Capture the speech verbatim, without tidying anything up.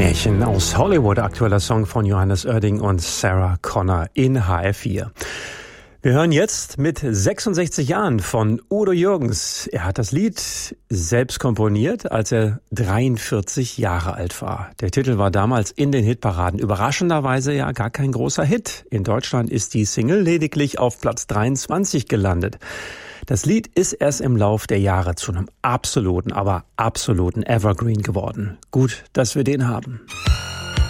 Märchen aus Hollywood, aktueller Song von Johannes Oerding und Sarah Connor in H R vier. Wir hören jetzt mit sechsundsechzig Jahren von Udo Jürgens. Er hat das Lied selbst komponiert, als er dreiundvierzig Jahre alt war. Der Titel war damals in den Hitparaden überraschenderweise ja gar kein großer Hit. In Deutschland ist die Single lediglich auf Platz dreiundzwanzig gelandet. Das Lied ist erst im Lauf der Jahre zu einem absoluten, aber absoluten Evergreen geworden. Gut, dass wir den haben.